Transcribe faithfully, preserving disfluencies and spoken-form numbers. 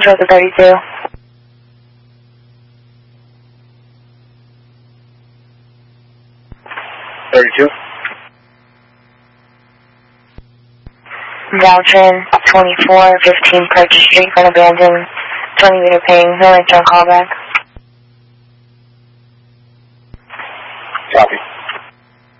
control to thirty-two. thirty-two. Valtrin, twenty-four fifteen Purchase Street, front abandoned, twenty meter ping, no return callback. Copy.